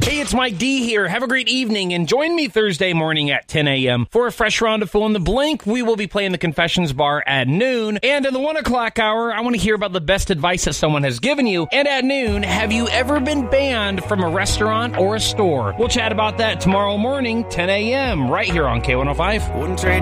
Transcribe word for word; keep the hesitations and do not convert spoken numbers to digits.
Hey, it's Mike D here. Have a great evening and join me Thursday morning at ten a.m. for a fresh round of Fill in the Blank. We will be playing the Confessions Bar at noon. And in the one o'clock hour, I want to hear about the best advice that someone has given you. And at noon, have you ever been banned from a restaurant or a store? We'll chat about that tomorrow morning, ten a.m. right here on K one oh five. Wouldn't trade